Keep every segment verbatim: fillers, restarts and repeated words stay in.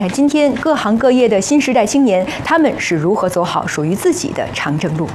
那今天各行各业的新时代青年，他们是如何走好属于自己的长征路？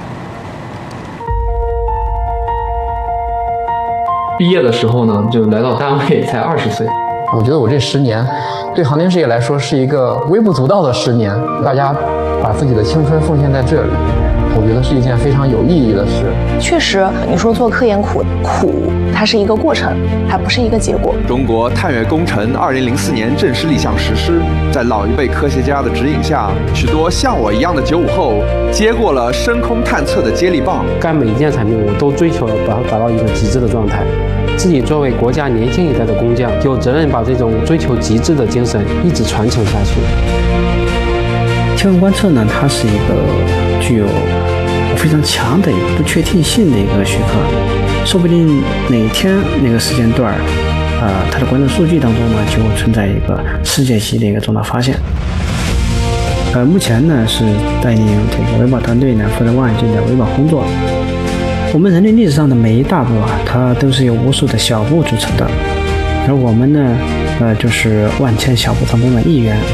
毕业的时候呢，就来到单位才二十岁。 我觉得我这十年，对航天事业来说是一个微不足道的十年。大家把自己的青春奉献在这里，我觉得是一件非常有意义的事。 确实，你说做科研苦，苦它是一个过程，它不是一个结果。 中国探月工程二零零四年正式立项实施，在老一辈科学家的指引下，许多像我一样的九五后接过了深空探测的接力棒。 干每一件产品，我都追求把它达到一个极致的状态。自己作为国家年轻一代的工匠，有责任把这种追求极致的精神一直传承下去。 天文观测呢，它是一个具有非常强的一个不确定性的一个学科，说不定哪一天那个时间段，呃，它的观测数据当中呢，就存在一个世界级的一个重大发现。呃，目前呢是带领这个维保团队呢负责望远镜的维保工作。我们人类历史上的每一大步啊，它都是由无数的小步组成的，而我们呢，呃，就是万千小步当中的一员。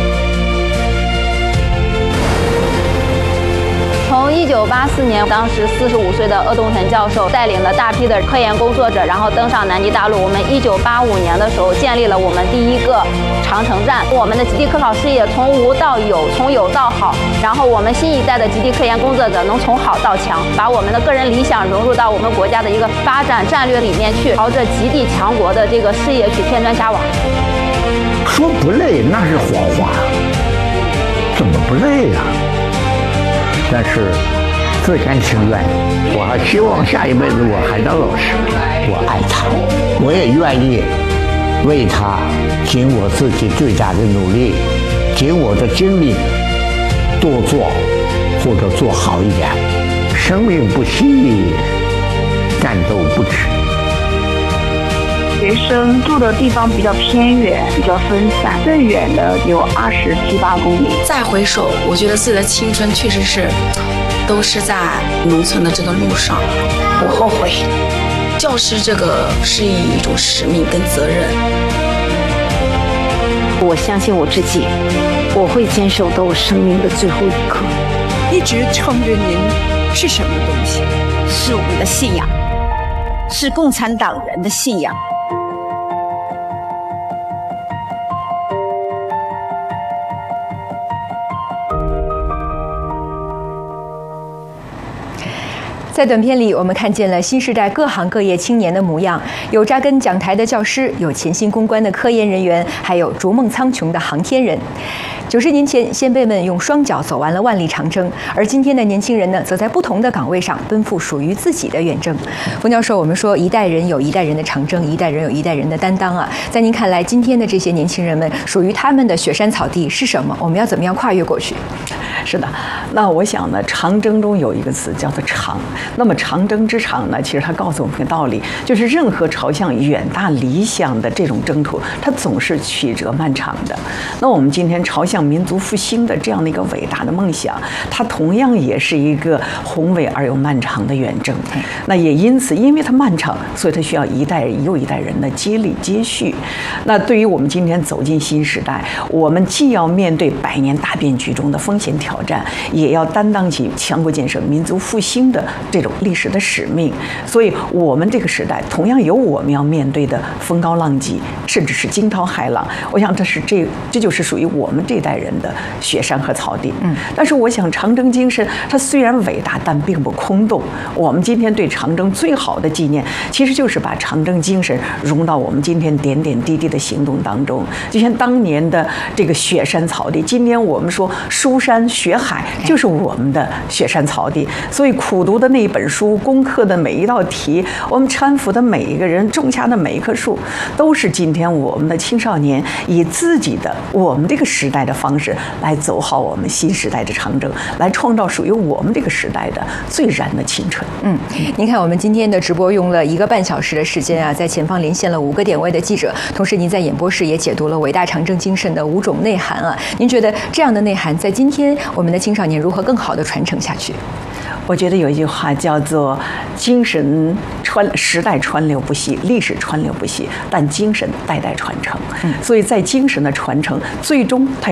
从一九八四年，当时四十五岁的鄂东腾教授带领了大批的科研工作者，然后登上南极大陆。我们一九八五年的时候建立了我们第一个长城站。我们的极地科考事业从无到有，从有到好。然后我们新一代的极地科研工作者能从好到强，把我们的个人理想融入到我们国家的一个发展战略里面去，朝着极地强国的这个事业去添砖加瓦。 说不累那是谎话，怎么不累呀？但是自甘情愿，我还希望下一辈子我还当老师，我爱他，我也愿意为他尽我自己最大的努力，尽我的精力多做或者做好一点。生命不息，战斗不止。 学生住的地方比较偏远，比较分散，最远的有二十七八公里。 再回首，我觉得自己的青春确实是都是在农村的这个路上，不后悔。教师这个是一种使命跟责任。 我相信我自己，我会坚守到我生命的最后一刻。 一直撑着您是什么东西？ 是我们的信仰，是共产党人的信仰。 在短片里，我们看见了新时代各行各业青年的模样，有扎根讲台的教师，有潜心攻关的科研人员，还有逐梦苍穹的航天人。九十年前，先辈们用双脚走完了万里长征，而今天的年轻人呢，则在不同的岗位上奔赴属于自己的远征。冯教授，我们说一代人有一代人的长征，一代人有一代人的担当啊。在您看来，今天的这些年轻人们属于他们的雪山草地是什么？我们要怎么样跨越过去？ 是的，那我想呢，长征中有一个词叫做长。那么长征之长呢，其实它告诉我们一个道理，就是任何朝向远大理想的这种征途，它总是曲折漫长的。那我们今天朝向民族复兴的这样的一个伟大的梦想，它同样也是一个宏伟而又漫长的远征。那也因此，因为它漫长，所以它需要一代又一代人的接力接续。那对于我们今天走进新时代，我们既要面对百年大变局中的风险挑战，也要担当起强国建设、民族复兴的这种历史的使命。所以，我们这个时代同样有我们要面对的风高浪急，甚至是惊涛骇浪。我想，这是这这就是属于我们这代人的雪山和草地。嗯，但是我想，长征精神它虽然伟大，但并不空洞。我们今天对长征最好的纪念，其实就是把长征精神融到我们今天点点滴滴的行动当中。就像当年的这个雪山草地，今天我们说书山学海，就是我们的雪山草地。所以苦读的那一本书，攻克的每一道题，我们搀扶的每一个人，种下的每一棵树，都是今天我们的青少年以自己的我们这个时代的方式来走好我们新时代的长征，来创造属于我们这个时代的最燃的青春。 嗯，您看我们今天的直播用了一个半小时的时间啊，在前方连线了五个点位的记者，同时您在演播室也解读了伟大长征精神的五种内涵啊。您觉得这样的内涵在今天我们的青少年如何更好的传承下去？ 我觉得有一句话叫做精神川时代川流不息，历史川流不息，但精神代代传承。嗯，所以在精神的传承，最终它